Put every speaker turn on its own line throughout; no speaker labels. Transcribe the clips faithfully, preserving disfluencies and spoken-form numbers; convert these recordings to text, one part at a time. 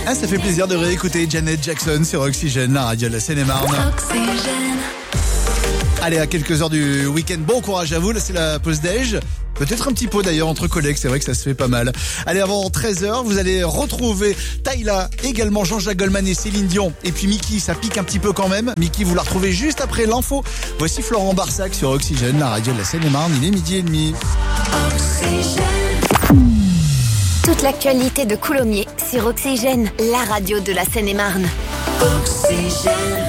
Ah, ça fait plaisir de réécouter Janet Jackson sur Oxygène, la radio de la Seine-et-Marne.
Oxygène.
Allez, à quelques heures du week-end, bon courage à vous, là c'est la pause déj. Peut-être un petit pot d'ailleurs entre collègues, c'est vrai que ça se fait pas mal. Allez, avant treize heures, vous allez retrouver Tyla, également Jean-Jacques Goldman et Céline Dion. Et puis Mickey, ça pique un petit peu quand même. Mickey, vous la retrouvez juste après l'info. Voici Florent Barsac sur Oxygène, la radio de la Seine-et-Marne, il est midi et demi.
Oxygène. Toute l'actualité de Coulommiers sur Oxygène, la radio de la Seine-et-Marne. Oxygène.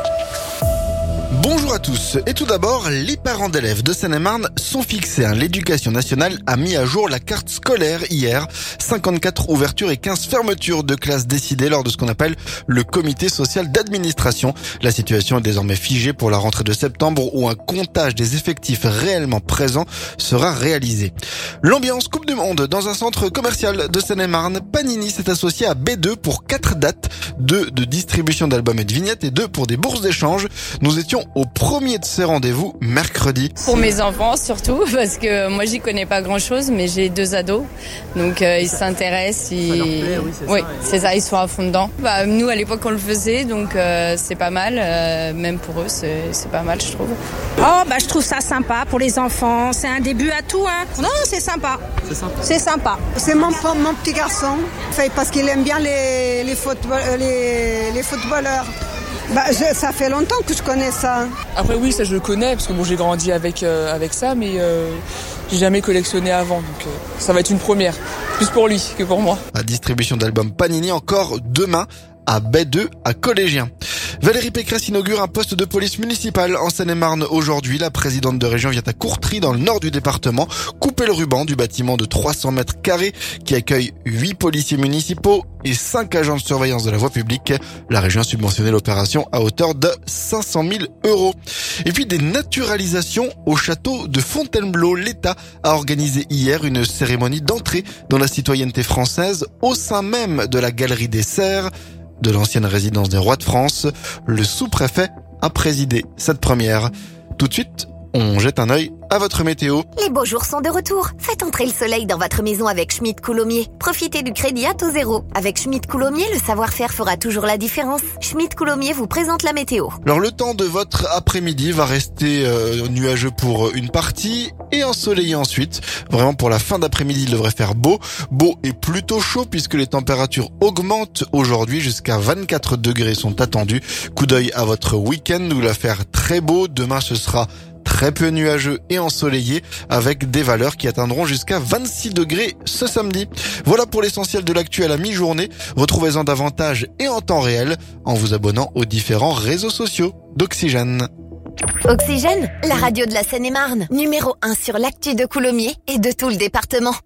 Bonjour à tous. Et tout d'abord, les parents d'élèves de Seine-et-Marne sont fixés. L'éducation nationale a mis à jour la carte scolaire hier. cinquante-quatre ouvertures et quinze fermetures de classes décidées lors de ce qu'on appelle le comité social d'administration. La situation est désormais figée pour la rentrée de septembre où un comptage des effectifs réellement présents sera réalisé. L'ambiance Coupe du Monde dans un centre commercial de Seine-et-Marne. Panini s'est associé à B deux pour quatre dates. Deux de distribution d'albums et de vignettes et deux pour des bourses d'échange. Nous étions au premier de ces rendez-vous mercredi.
Pour mes enfants surtout, parce que moi j'y connais pas grand chose, mais j'ai deux ados, donc euh, ils s'intéressent, ils...
Ça leur plaît, oui, c'est
oui,
ça.
c'est ça, ils sont à fond dedans. Bah, nous à l'époque on le faisait, donc euh, c'est pas mal, euh, même pour eux c'est, c'est pas mal je trouve.
Oh bah je trouve ça sympa pour les enfants, c'est un début à tout hein. Non, c'est sympa.
C'est sympa.
C'est sympa.
C'est mon, mon petit garçon, fait, parce qu'il aime bien les, les, football, les, les footballeurs. Bah, je, ça fait longtemps que je connais ça.
Après oui, ça je le connais parce que bon j'ai grandi avec euh, avec ça, mais euh, j'ai jamais collectionné avant, donc euh, ça va être une première, plus pour lui que pour moi.
La distribution d'albums Panini encore demain à B deux à Collégien. Valérie Pécresse inaugure un poste de police municipale en Seine-et-Marne aujourd'hui. La présidente de région vient à Courtry, dans le nord du département, couper le ruban du bâtiment de trois cents mètres carrés qui accueille huit policiers municipaux et cinq agents de surveillance de la voie publique. La région a subventionné l'opération à hauteur de cinq cent mille euros. Et puis des naturalisations au château de Fontainebleau. L'État a organisé hier une cérémonie d'entrée dans la citoyenneté française au sein même de la galerie des Serres, de l'ancienne résidence des rois de France. Le sous-préfet a présidé cette première. Tout de suite, on jette un œil à votre météo.
Les beaux jours sont de retour. Faites entrer le soleil dans votre maison avec Schmitt Coulommiers. Profitez du crédit à taux zéro. Avec Schmitt Coulommiers, le savoir-faire fera toujours la différence. Schmitt Coulommiers vous présente la météo.
Alors le temps de votre après-midi va rester euh, nuageux pour une partie et ensoleillé ensuite. Vraiment pour la fin d'après-midi, il devrait faire beau. Beau et plutôt chaud puisque les températures augmentent aujourd'hui. Jusqu'à vingt-quatre degrés sont attendus. Coup d'œil à votre week-end où il va faire très beau. Demain ce sera très peu nuageux et ensoleillé avec des valeurs qui atteindront jusqu'à vingt-six degrés ce samedi. Voilà pour l'essentiel de l'actu à la mi-journée. Retrouvez-en davantage et en temps réel en vous abonnant aux différents réseaux sociaux d'Oxygène.
Oxygène, la radio de la Seine-et-Marne. Numéro un sur l'actu de Coulommiers et de tout le département.